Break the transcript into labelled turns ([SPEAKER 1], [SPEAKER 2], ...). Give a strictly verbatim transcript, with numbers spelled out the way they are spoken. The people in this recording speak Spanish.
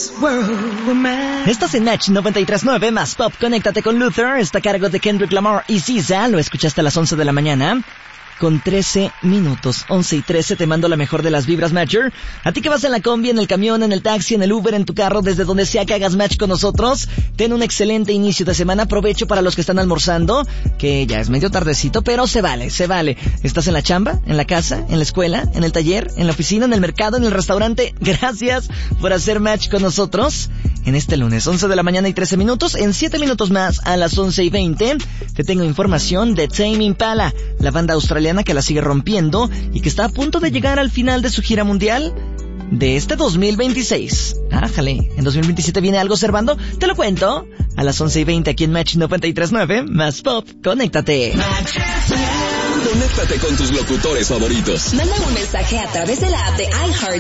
[SPEAKER 1] Estás en Match noventa y tres punto nueve más Pop. Conéctate con Luther. Está a cargo de Kendrick Lamar y S Z A. Lo escuchaste a las once de la mañana. Con trece minutos, once y trece, te mando la mejor de las vibras, Matcher. A ti que vas en la combi, en el camión, en el taxi, en el Uber, en tu carro, desde donde sea que hagas match con nosotros, ten un excelente inicio de semana. Aprovecho para los que están almorzando, que ya es medio tardecito, pero se vale, se vale. ¿Estás en la chamba, en la casa, en la escuela, en el taller, en la oficina, en el mercado, en el restaurante? Gracias por hacer match con nosotros en este lunes, once de la mañana y trece minutos. En siete minutos más, a las once y veinte, te tengo información de Tame Impala, la banda australiana que la sigue rompiendo y que está a punto de llegar al final de su gira mundial de este dos mil veintiséis. Ájale, en dos mil veintisiete viene algo, Servando. Te lo cuento a las once y veinte aquí en Match noventa y tres punto nueve más Pop. Conéctate.
[SPEAKER 2] Conéctate con tus locutores favoritos.
[SPEAKER 3] Manda un mensaje a través de la app de iHeart